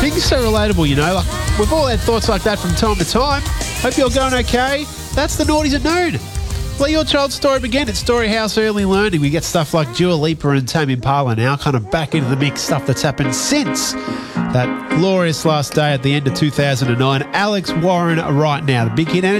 Things are so relatable, you know. Like, we've all had thoughts like that from time to time. Hope you're going okay. That's the Naughties at Noon. Let your child's story begin at Storyhouse Early Learning. We get stuff like Dua Lipa and Tame Impala now kind of back into the mix, stuff that's happened since that glorious last day at the end of 2009. Alex Warren right now, the big hit energy.